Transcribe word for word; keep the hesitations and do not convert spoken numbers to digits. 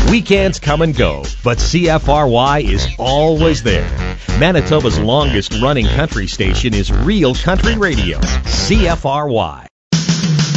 Weekends come and go, but C F R Y is always there. Manitoba's longest running country station is Real Country Radio, C F R Y.